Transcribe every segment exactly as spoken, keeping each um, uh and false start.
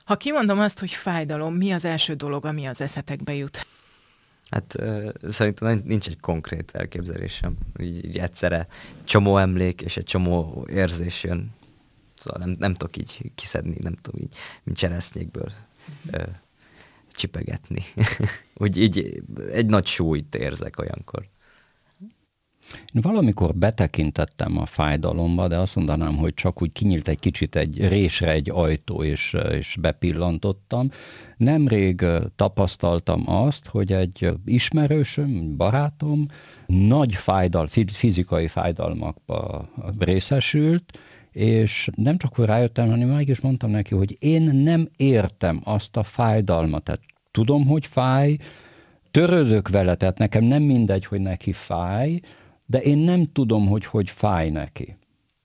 Ha kimondom azt, hogy fájdalom, mi az első dolog, ami az eszetekbe jut? Hát uh, szerintem nincs egy konkrét elképzelésem. Így, így egyszerre csomó emlék és egy csomó érzés jön. Szóval nem, nem tudok így kiszedni, nem tudom így, mint cseresznyékből uh, csipegetni. Úgy így egy nagy súlyt érzek olyankor. Én valamikor betekintettem a fájdalomba, de azt mondanám, hogy csak úgy kinyílt egy kicsit egy résre egy ajtó, és, és bepillantottam. Nemrég tapasztaltam azt, hogy egy ismerősöm, barátom nagy fájdal, fizikai fájdalmakba részesült, és nem csak hogy rájöttem, hanem meg is mondtam neki, hogy én nem értem azt a fájdalmat. Tehát tudom, hogy fáj, törődök vele, tehát nekem nem mindegy, hogy neki fáj, de én nem tudom, hogy hogy fáj neki.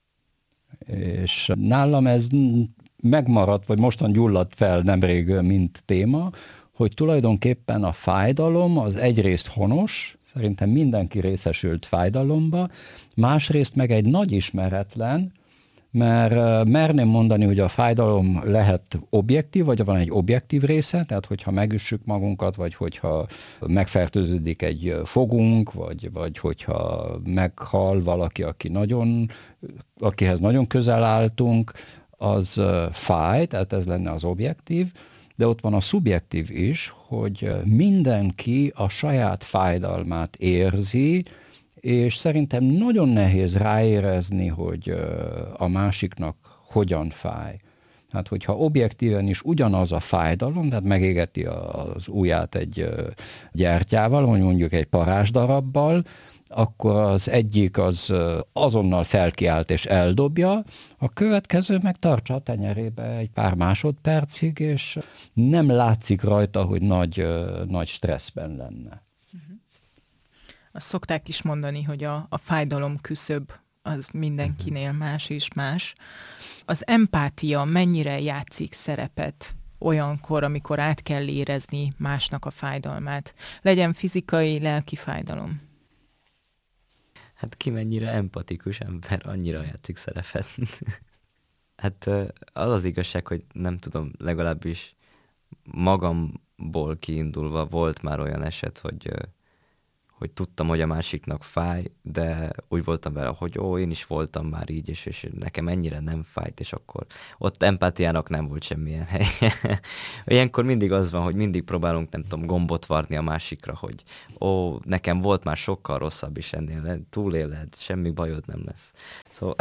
És nálam ez megmaradt, vagy mostan gyulladt fel nemrég, mint téma, hogy tulajdonképpen a fájdalom az egyrészt honos, szerintem mindenki részesült fájdalomba, másrészt meg egy nagy ismeretlen, mert merném mondani, hogy a fájdalom lehet objektív, vagy van egy objektív része, tehát hogyha megüssük magunkat, vagy hogyha megfertőződik egy fogunk, vagy, vagy hogyha meghal valaki, aki nagyon, akihez nagyon közel álltunk, az fáj, tehát ez lenne az objektív, de ott van a szubjektív is, hogy mindenki a saját fájdalmát érzi, és szerintem nagyon nehéz ráérezni, hogy a másiknak hogyan fáj. Hát, hogyha objektíven is ugyanaz a fájdalom, tehát megégeti az ujját egy gyertyával, vagy mondjuk egy parázsdarabbal, akkor az egyik az azonnal felkiált és eldobja, a következő meg tartsa a tenyerébe egy pár másodpercig, és nem látszik rajta, hogy nagy, nagy stresszben lenne. Azt szokták is mondani, hogy a, a fájdalom küszöb az mindenkinél más és más. Az empátia mennyire játszik szerepet olyankor, amikor át kell érezni másnak a fájdalmát? Legyen fizikai, lelki fájdalom. Hát ki mennyire empatikus ember, annyira játszik szerepet. Hát az az igazság, hogy nem tudom, legalábbis magamból kiindulva volt már olyan eset, hogy hogy tudtam, hogy a másiknak fáj, de úgy voltam vele, hogy ó, én is voltam már így, és, és nekem ennyire nem fájt, és akkor ott empátiának nem volt semmilyen helye. Ilyenkor mindig az van, hogy mindig próbálunk, nem tudom, gombot varni a másikra, hogy ó, nekem volt már sokkal rosszabb is ennél, túléled, semmi bajod nem lesz. Szóval...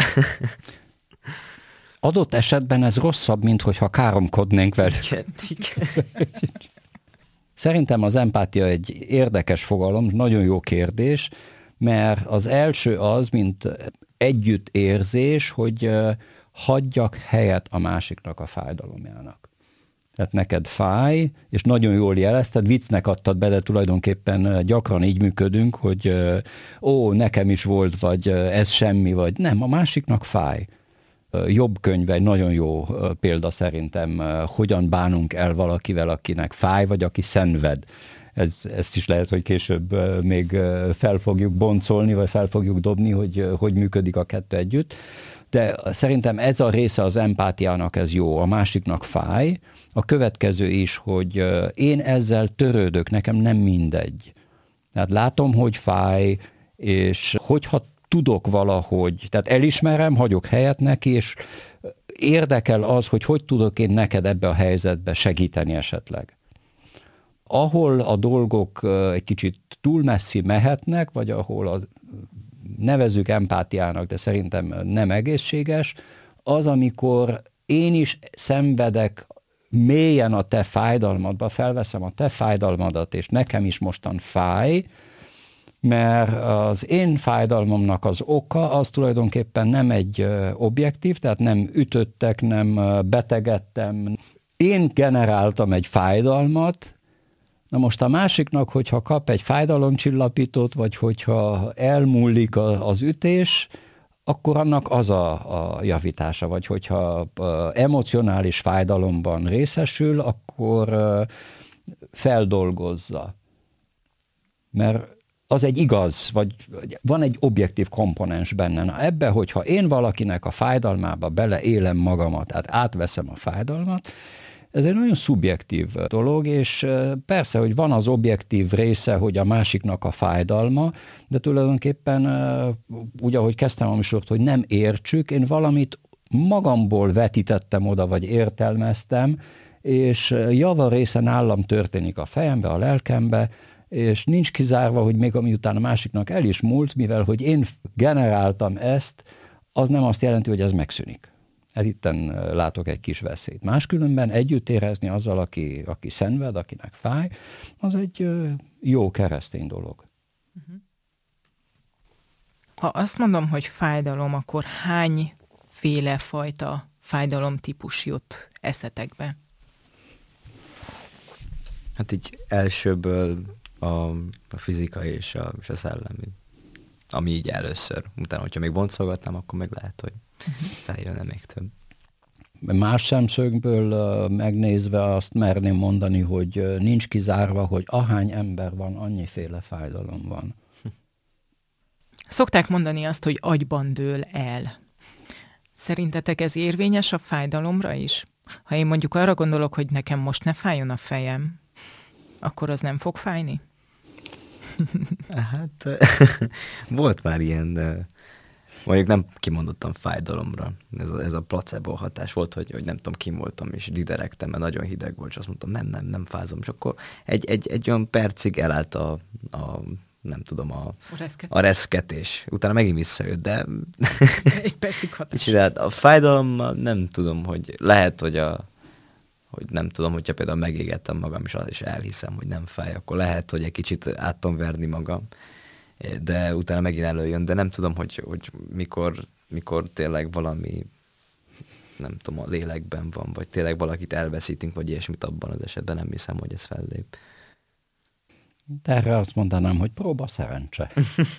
Adott esetben ez rosszabb, mint hogyha káromkodnénk vele. Igen, igen. Szerintem az empátia egy érdekes fogalom, nagyon jó kérdés, mert az első az, mint együttérzés, hogy hagyjak helyet a másiknak a fájdalomjának. Tehát neked fáj, és nagyon jól jelezted, viccnek adtad be, de tulajdonképpen gyakran így működünk, hogy ó, nekem is volt, vagy ez semmi, vagy nem, a másiknak fáj. Jobb könyv, egy nagyon jó példa szerintem, hogyan bánunk el valakivel, akinek fáj, vagy aki szenved. Ez, ezt is lehet, hogy később még fel fogjuk boncolni, vagy fel fogjuk dobni, hogy hogy működik a kettő együtt. De szerintem ez a része az empátiának, ez jó, a másiknak fáj. A következő is, hogy én ezzel törődök, nekem nem mindegy. Tehát látom, hogy fáj, és hogyha tudok valahogy, tehát elismerem, hagyok helyet neki, és érdekel az, hogy hogy tudok én neked ebbe a helyzetbe segíteni esetleg. Ahol a dolgok egy kicsit túl messzi mehetnek, vagy ahol a, nevezzük empátiának, de szerintem nem egészséges, az, amikor én is szenvedek mélyen a te fájdalmadba, felveszem a te fájdalmadat, és nekem is mostan fáj, mert az én fájdalmamnak az oka az tulajdonképpen nem egy objektív, tehát nem ütöttek, nem betegedtem. Én generáltam egy fájdalmat, na most a másiknak, hogyha kap egy fájdalomcsillapítót, vagy hogyha elmúlik az ütés, akkor annak az a, a javítása, vagy hogyha emocionális fájdalomban részesül, akkor feldolgozza. Mert az egy igaz, vagy van egy objektív komponens benne. Na ebbe, hogyha én valakinek a fájdalmába beleélem magamat, tehát átveszem a fájdalmat, Ez egy nagyon szubjektív dolog, és persze, hogy van az objektív része, hogy a másiknak a fájdalma, de tulajdonképpen úgy, ahogy kezdtem a műsort, hogy nem értsük, én valamit magamból vetítettem oda, vagy értelmeztem, és java része nálam történik a fejembe, a lelkembe, és nincs kizárva, hogy még amiután a másiknak el is múlt, mivel hogy én generáltam ezt, az nem azt jelenti, hogy ez megszűnik. Hát itten látok egy kis veszélyt. Máskülönben együtt érezni azzal, aki, aki szenved, akinek fáj, az egy jó keresztény dolog. Ha azt mondom, hogy fájdalom, akkor hányféle fajta fájdalomtípus jut eszetekbe? Hát így elsőből a, a fizikai és a, és a szellemi. Ami így először. Utána, hogyha még boncolgatnám, akkor meg lehet, hogy feljönne még több. Más szemszögből megnézve azt merném mondani, hogy nincs kizárva, hogy ahány ember van, annyiféle fájdalom van. Szokták mondani azt, hogy agyban dől el. Szerintetek ez érvényes a fájdalomra is? Ha én mondjuk arra gondolok, hogy nekem most ne fájjon a fejem, akkor az nem fog fájni? Hát volt már ilyen, de mondjuk nem kimondottam fájdalomra. Ez a, ez a placebo hatás volt, hogy, hogy nem tudom, kim voltam, és diderektem, mert nagyon hideg volt, és azt mondtam, nem, nem, nem fázom. És akkor egy, egy, egy olyan percig elállt a, a nem tudom, a, a reszketés. Utána megint visszajött, de... Egy percig hatás. És hát a fájdalommal nem tudom, hogy lehet, hogy a hogy nem tudom, hogyha például megégettem magam, és, és elhiszem, hogy nem fáj, akkor lehet, hogy egy kicsit át tudom verni magam, de utána megint előjön, de nem tudom, hogy, hogy mikor, mikor tényleg valami, nem tudom, a lélekben van, vagy tényleg valakit elveszítünk, vagy ilyesmit, abban az esetben nem hiszem, hogy ez fellép. De erre azt mondanám, hogy próba szerencse.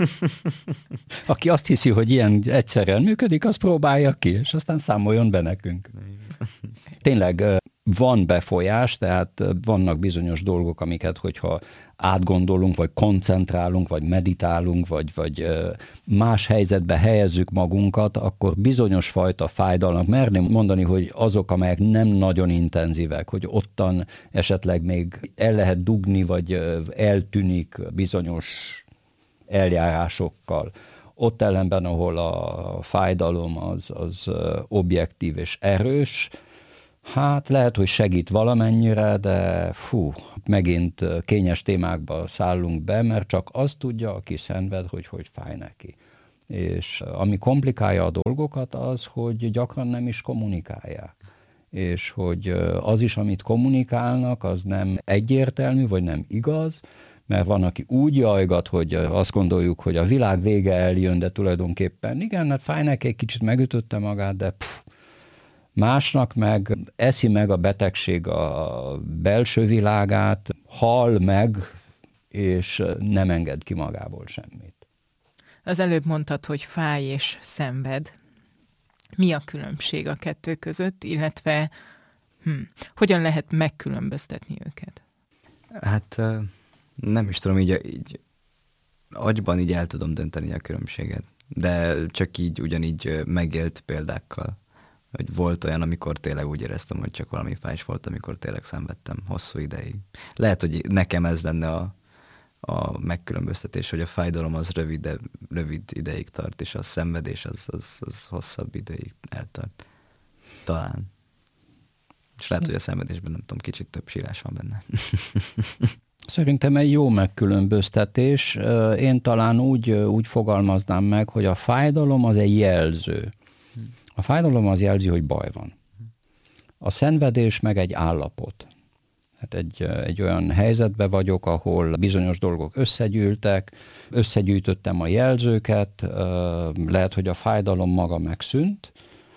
Aki azt hiszi, hogy ilyen egyszerűen működik, az próbálja ki, és aztán számoljon be nekünk. Tényleg van befolyás, tehát vannak bizonyos dolgok, amiket, hogyha átgondolunk, vagy koncentrálunk, vagy meditálunk, vagy, vagy más helyzetbe helyezzük magunkat, akkor bizonyos fajta fájdalmak, merném mondani, hogy azok, amelyek nem nagyon intenzívek, hogy ottan esetleg még el lehet dugni, vagy eltűnik bizonyos eljárásokkal. Ott ellenben, ahol a fájdalom az, az objektív és erős, hát lehet, hogy segít valamennyire, de fú, megint kényes témákba szállunk be, mert csak azt tudja, aki szenved, hogy hogy fáj neki. És ami komplikálja a dolgokat az, hogy gyakran nem is kommunikálják. És hogy az is, amit kommunikálnak, az nem egyértelmű, vagy nem igaz, mert van, aki úgy jajgat, hogy azt gondoljuk, hogy a világ vége eljön, de tulajdonképpen igen, hát fáj neki, egy kicsit megütötte magát, de pff, másnak meg eszi meg a betegség a belső világát, hal meg, és nem enged ki magából semmit. Az előbb mondtad, hogy fáj és szenved. Mi a különbség a kettő között, illetve hm, hogyan lehet megkülönböztetni őket? Hát nem is tudom, így, így agyban így el tudom dönteni a különbséget, de csak így ugyanígy megélt példákkal. Hogy volt olyan, amikor tényleg úgy éreztem, hogy csak valami fájs volt, amikor tényleg szenvedtem hosszú ideig. Lehet, hogy nekem ez lenne a, a megkülönböztetés, hogy a fájdalom az rövid, de rövid ideig tart, és a szenvedés az, az, az hosszabb ideig eltart. Talán. És lehet, hogy a szenvedésben nem tudom, kicsit több sírás van benne. Szerintem egy jó megkülönböztetés. Én talán úgy, úgy fogalmaznám meg, hogy a fájdalom az egy jelző. A fájdalom az jelzi, hogy baj van. A szenvedés meg egy állapot. Hát egy, egy olyan helyzetben vagyok, ahol bizonyos dolgok összegyűltek, összegyűjtöttem a jelzőket, lehet, hogy a fájdalom maga megszűnt,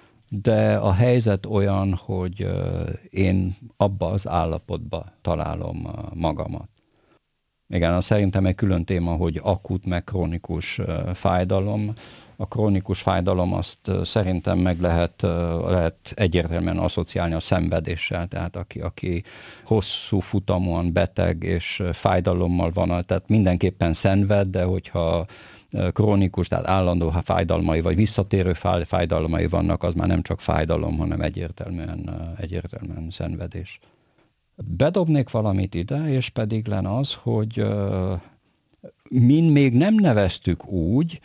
de a helyzet olyan, hogy én abba az állapotba találom magamat. Igen, szerintem egy külön téma, hogy akut meg krónikus fájdalom. A krónikus fájdalom azt szerintem meg lehet, lehet egyértelműen asszociálni a szenvedéssel, tehát aki, aki hosszú futamúan beteg és fájdalommal van, tehát mindenképpen szenved, de hogyha krónikus, tehát állandó fájdalmai, vagy visszatérő fájdalmai vannak, az már nem csak fájdalom, hanem egyértelműen, egyértelműen szenvedés. Bedobnék valamit ide, és pedig len az, hogy min még nem neveztük úgy,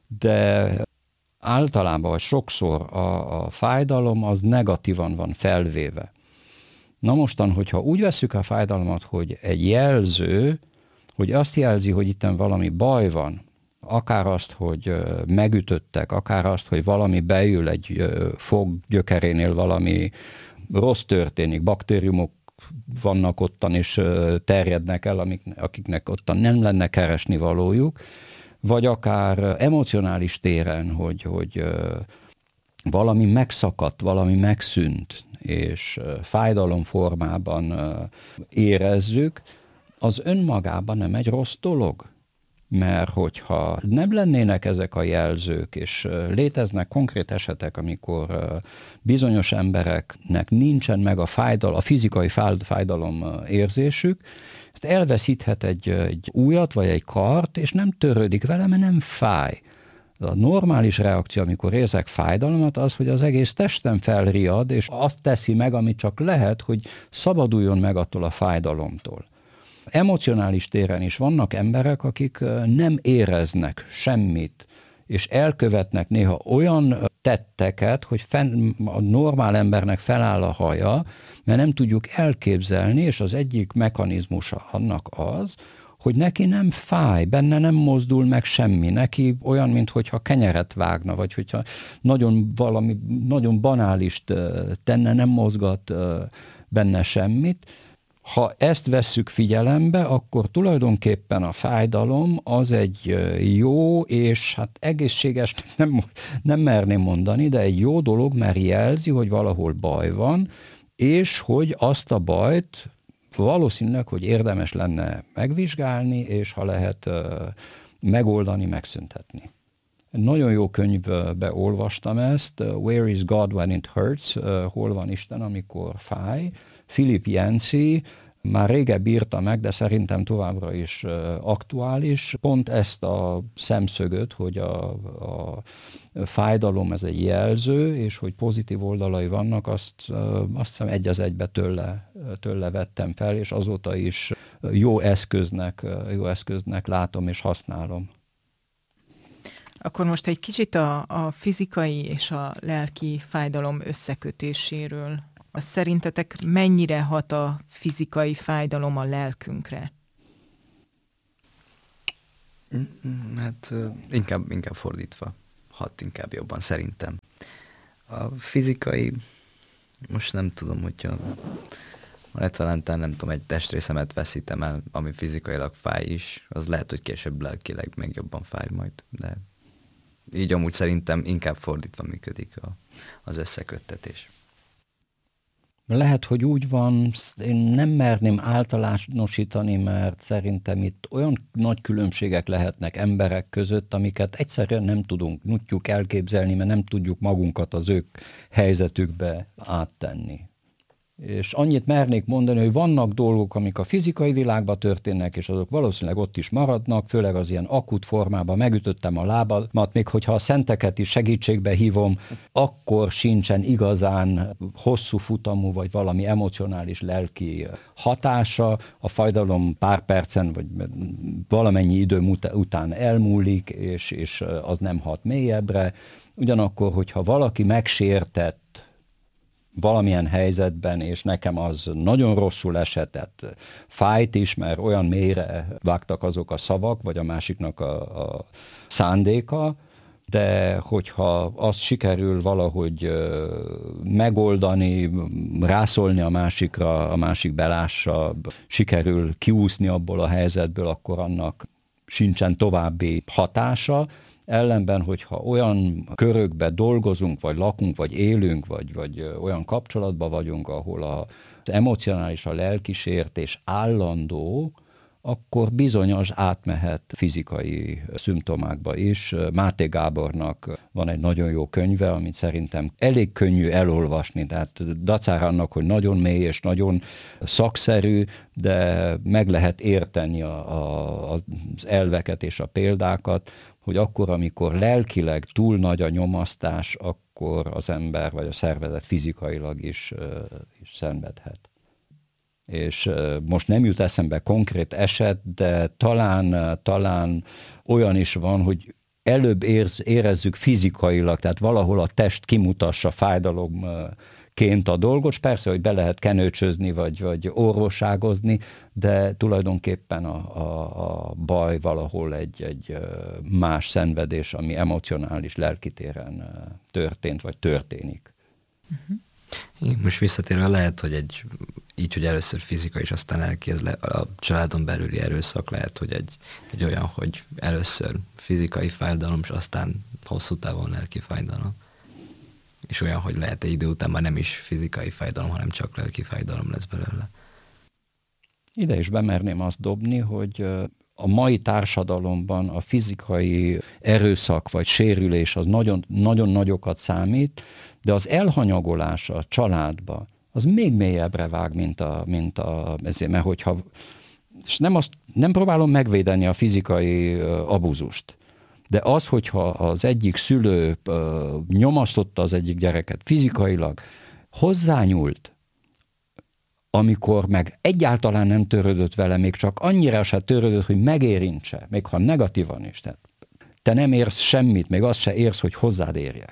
de általában, vagy sokszor a, a fájdalom az negatívan van felvéve. Na mostan, hogyha úgy vesszük a fájdalmat, hogy egy jelző, hogy azt jelzi, hogy itten valami baj van, akár azt, hogy megütöttek, akár azt, hogy valami beül egy fog gyökerénél, valami rossz történik, baktériumok vannak ottan és terjednek el, amik, akiknek ottan nem lenne keresni valójuk, vagy akár emocionális téren, hogy, hogy valami megszakadt, valami megszűnt, és fájdalom formában érezzük, az önmagában nem egy rossz dolog. Mert hogyha nem lennének ezek a jelzők, és léteznek konkrét esetek, amikor bizonyos embereknek nincsen meg a fájdalom, a fizikai fájdalom érzésük, elveszíthet egy, egy ujjat vagy egy kart, és nem törődik vele, mert nem fáj. A normális reakció, amikor érzek fájdalmat, az, hogy az egész testem felriad, és azt teszi meg, amit csak lehet, hogy szabaduljon meg attól a fájdalomtól. Emocionális téren is vannak emberek, akik nem éreznek semmit, és elkövetnek néha olyan tetteket, hogy fenn, a normál embernek feláll a haja, mert nem tudjuk elképzelni, és az egyik mechanizmusa annak az, hogy neki nem fáj, benne nem mozdul meg semmi, neki olyan, mintha kenyeret vágna, vagy hogyha nagyon valami, nagyon banálist tenne, nem mozgat benne semmit. Ha ezt vesszük figyelembe, akkor tulajdonképpen a fájdalom az egy jó, és hát egészséges, nem, nem merném mondani, de egy jó dolog, mert jelzi, hogy valahol baj van, és hogy azt a bajt valószínűleg, hogy érdemes lenne megvizsgálni, és ha lehet megoldani, megszüntetni. Nagyon jó könyvbe olvastam ezt, Where is God when it hurts, hol van Isten, amikor fáj. Philip Yancey már régebb írta meg, de szerintem továbbra is aktuális. Pont ezt a szemszögöt, hogy a, a fájdalom ez egy jelző, és hogy pozitív oldalai vannak, azt, azt hiszem egy az egybe tőle, tőle vettem fel, és azóta is jó eszköznek, jó eszköznek látom és használom. Akkor most egy kicsit a, a fizikai és a lelki fájdalom összekötéséről. Az szerintetek mennyire hat a fizikai fájdalom a lelkünkre? Hát inkább, inkább fordítva. Hat inkább jobban, szerintem. A fizikai, most nem tudom, hogyha talán nem tudom, egy testrészemet veszítem el, ami fizikailag fáj is, az lehet, hogy később lelkileg még jobban fáj majd, de így amúgy szerintem inkább fordítva működik a, az összeköttetés. Lehet, hogy úgy van, én nem merném általánosítani, mert szerintem itt olyan nagy különbségek lehetnek emberek között, amiket egyszerűen nem tudunk, tudjuk elképzelni, mert nem tudjuk magunkat az ők helyzetükbe áttenni. És annyit mernék mondani, hogy vannak dolgok, amik a fizikai világban történnek, és azok valószínűleg ott is maradnak, főleg az ilyen akut formában, megütöttem a lábamat, még hogyha a szenteket is segítségbe hívom, akkor sincsen igazán hosszú futamú, vagy valami emocionális lelki hatása, a fájdalom pár percen, vagy valamennyi idő után elmúlik, és, és az nem hat mélyebbre. Ugyanakkor, hogyha valaki megsértett valamilyen helyzetben, és nekem az nagyon rosszul esett, fájt is, mert olyan mélyre vágtak azok a szavak, vagy a másiknak a, a szándéka, de hogyha azt sikerül valahogy megoldani, rászólni a másikra, a másik belássa, sikerül kiúszni abból a helyzetből, akkor annak sincsen további hatása. Ellenben, hogyha olyan körökbe dolgozunk, vagy lakunk, vagy élünk, vagy, vagy olyan kapcsolatban vagyunk, ahol az emocionális, a lelki sértés állandó, akkor bizonyos átmehet fizikai szimptomákba is. Máté Gábornak van egy nagyon jó könyve, amit szerintem elég könnyű elolvasni, tehát dacára annak, hogy nagyon mély és nagyon szakszerű, de meg lehet érteni a, a, az elveket és a példákat, hogy akkor, amikor lelkileg túl nagy a nyomasztás, akkor az ember vagy a szervezet fizikailag is, is szenvedhet. És most nem jut eszembe konkrét eset, de talán, talán olyan is van, hogy előbb érz, érezzük fizikailag, tehát valahol a test kimutassa fájdalomként a dolgot, és persze, hogy be lehet kenőcsözni, vagy, vagy orvoságozni, de tulajdonképpen a, a, a baj valahol egy, egy más szenvedés, ami emocionális lelkitéren történt, vagy történik. Uh-huh. Most visszatérve lehet, hogy egy így, hogy először fizikai, és aztán lelki, ez le, a családon belüli erőszak lehet, hogy egy, egy olyan, hogy először fizikai fájdalom, és aztán hosszú távon lelki fájdalom. És olyan, hogy lehet egy idő után már nem is fizikai fájdalom, hanem csak lelki fájdalom lesz belőle. Ide is bemerném azt dobni, hogy a mai társadalomban a fizikai erőszak vagy sérülés az nagyon, nagyon nagyokat számít, de az elhanyagolás a családba, az még mélyebbre vág, mint a, mint a ezért, mert hogyha, és nem, azt, nem próbálom megvédeni a fizikai uh, abúzust, de az, hogyha az egyik szülő uh, nyomasztotta az egyik gyereket fizikailag, hozzányúlt, amikor meg egyáltalán nem törődött vele, még csak annyira se törődött, hogy megérintse, még ha negatívan is. Tehát te nem érsz semmit, még azt se érsz, hogy hozzád érjek.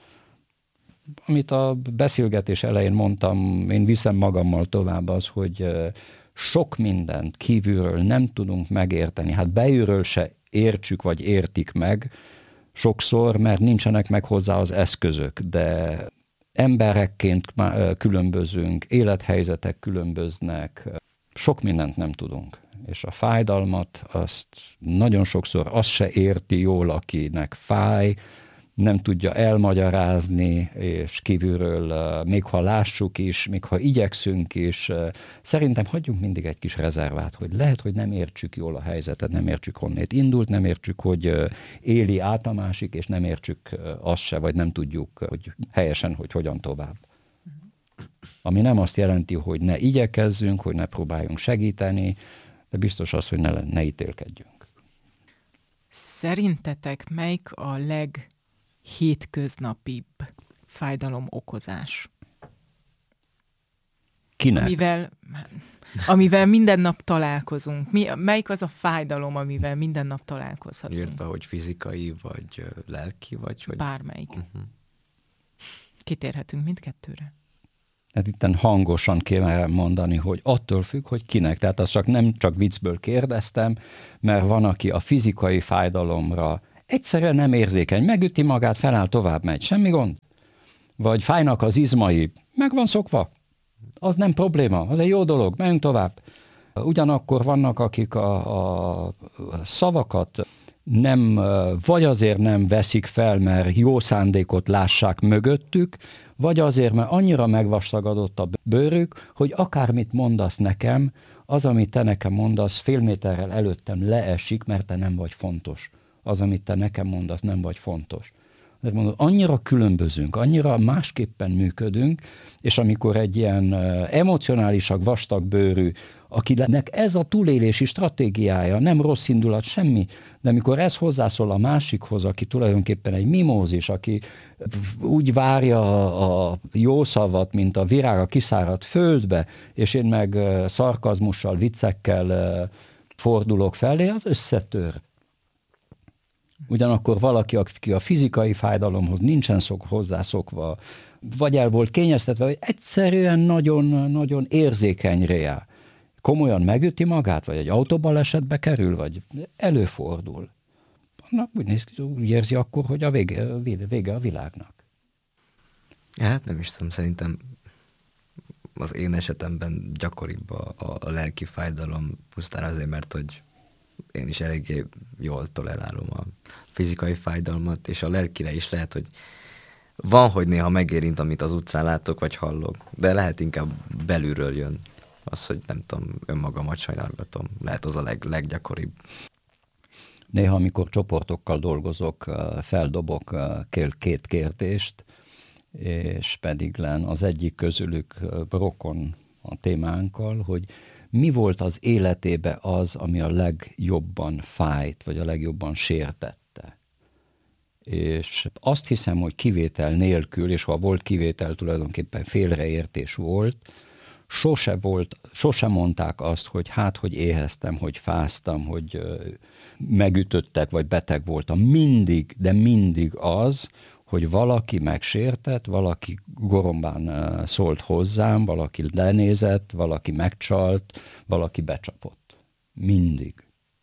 Amit a beszélgetés elején mondtam, én viszem magammal tovább az, hogy sok mindent kívülről nem tudunk megérteni. Hát belülről se értsük, vagy értik meg sokszor, mert nincsenek meg hozzá az eszközök, de emberekként különbözünk, élethelyzetek különböznek, sok mindent nem tudunk. És a fájdalmat, azt nagyon sokszor azt se érti jól, akinek fáj, nem tudja elmagyarázni, és kívülről, még ha lássuk is, még ha igyekszünk is, szerintem hagyjunk mindig egy kis rezervát, hogy lehet, hogy nem értsük jól a helyzetet, nem értsük honnét indult, nem értsük, hogy éli át a másik, és nem értsük azt se, vagy nem tudjuk, hogy helyesen, hogy hogyan tovább. Ami nem azt jelenti, hogy ne igyekezzünk, hogy ne próbáljunk segíteni, de biztos az, hogy ne, ne ítélkedjünk. Szerintetek melyik a leg hétköznapibb fájdalom okozás? Kinek? Amivel, amivel minden nap találkozunk. Mi, melyik az a fájdalom, amivel minden nap találkozhatunk? Írta, hogy fizikai, vagy lelki, vagy hogy... Bármelyik. Uh-huh. Kitérhetünk mindkettőre? Hát itten hangosan kéne mondani, hogy attól függ, hogy kinek. Tehát azt csak nem csak viccből kérdeztem, mert van, aki a fizikai fájdalomra egyszerűen nem érzékeny, megüti magát, feláll, tovább megy, semmi gond. Vagy fájnak az izmai, meg van szokva. Az nem probléma, az egy jó dolog, menjünk tovább. Ugyanakkor vannak, akik a, a szavakat nem, vagy azért nem veszik fel, mert jó szándékot lássák mögöttük, vagy azért, mert annyira megvastagadott a bőrük, hogy akármit mondasz nekem, az, amit te nekem mondasz, fél méterrel előttem leesik, mert te nem vagy fontos. Az, amit te nekem mondasz, nem vagy fontos. Mondom, annyira különbözünk, annyira másképpen működünk, és amikor egy ilyen emocionálisak, vastagbőrű, akinek ez a túlélési stratégiája, nem rossz indulat, semmi, de amikor ez hozzászól a másikhoz, aki tulajdonképpen egy mimózis, aki úgy várja a jó szavat, mint a virág a kiszáradt földbe, és én meg szarkazmussal, viccekkel fordulok felé, az összetör. Ugyanakkor valaki, aki a fizikai fájdalomhoz nincsen szok, hozzászokva, vagy el volt kényeztetve, vagy egyszerűen nagyon-nagyon érzékeny réá. Komolyan megüti magát, vagy egy autóbalesetbe kerül, vagy előfordul. Na, úgy, néz, úgy érzi akkor, hogy a vége, vége a világnak. Hát nem is tudom, szerintem az én esetemben gyakoribb a, a, a lelki fájdalom, pusztán azért, mert hogy én is eléggé jól tolerálom a fizikai fájdalmat, és a lelkire is lehet, hogy van, hogy néha megérint, amit az utcán látok, vagy hallok, de lehet inkább belülről jön az, hogy nem tudom, önmagamat sajnálgatom. Lehet az a leg, leggyakoribb. Néha, amikor csoportokkal dolgozok, feldobok két kérdést, és pedig len az egyik közülük rokon a témánkkal, hogy mi volt az életébe az, ami a legjobban fájt, vagy a legjobban sértette. És azt hiszem, hogy kivétel nélkül, és ha volt kivétel, tulajdonképpen félreértés volt, sose volt, sose mondták azt, hogy hát, hogy éheztem, hogy fáztam, hogy megütöttek, vagy beteg voltam. Mindig, de mindig az, hogy valaki megsértett, valaki gorombán szólt hozzám, valaki lenézett, valaki megcsalt, valaki becsapott. Mindig.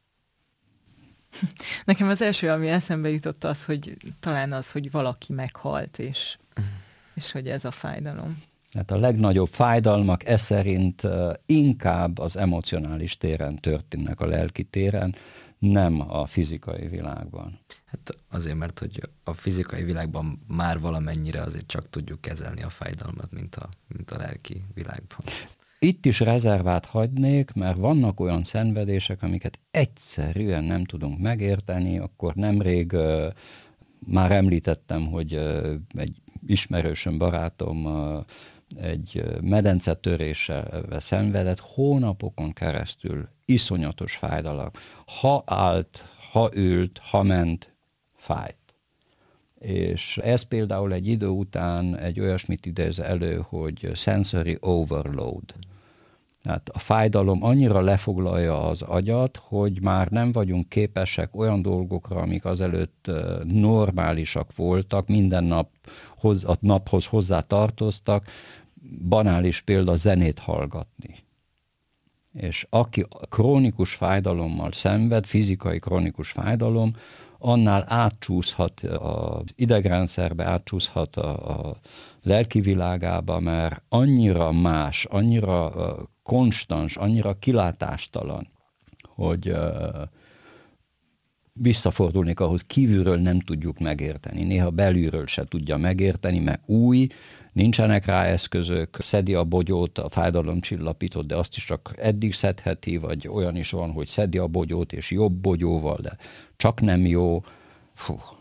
Nekem az első, ami eszembe jutott az, hogy talán az, hogy valaki meghalt, és, és hogy ez a fájdalom. Hát a legnagyobb fájdalmak e szerint inkább az emocionális téren történnek, a lelki téren, nem a fizikai világban. Hát azért, mert hogy a fizikai világban már valamennyire azért csak tudjuk kezelni a fájdalmat, mint a, mint a lelki világban. Itt is rezervát hagynék, mert vannak olyan szenvedések, amiket egyszerűen nem tudunk megérteni, akkor nemrég uh, már említettem, hogy uh, egy ismerősöm, barátom uh, egy medencetöréssel szenvedett, hónapokon keresztül iszonyatos fájdalom. Ha állt, ha ült, ha ment, fájt. És ez például egy idő után egy olyasmit idéz elő, hogy sensory overload. Hát a fájdalom annyira lefoglalja az agyat, hogy már nem vagyunk képesek olyan dolgokra, amik azelőtt normálisak voltak, minden nap hoz, a naphoz hozzá tartoztak, banális példa zenét hallgatni. És aki krónikus fájdalommal szenved, fizikai krónikus fájdalom, annál átcsúszhat az idegrendszerbe, átcsúszhat a, a lelki világába, mert annyira más, annyira konstans, annyira kilátástalan, hogy uh, visszafordulnék ahhoz, kívülről nem tudjuk megérteni. Néha belülről se tudja megérteni, mert új, nincsenek rá eszközök, szedi a bogyót, a fájdalomcsillapítót, de azt is csak eddig szedheti, vagy olyan is van, hogy szedi a bogyót, és jobb bogyóval, de csak nem jó. Fú,